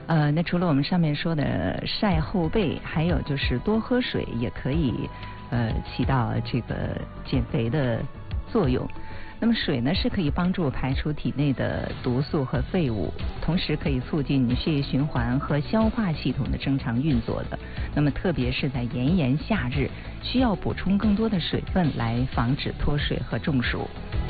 那除了我们上面说的晒后背，还有就是多喝水，也可以起到这个减肥的作用。那么水呢是可以帮助排出体内的毒素和废物，同时可以促进血液循环和消化系统的正常运作的。那么特别是在炎炎夏日，需要补充更多的水分来防止脱水和中暑。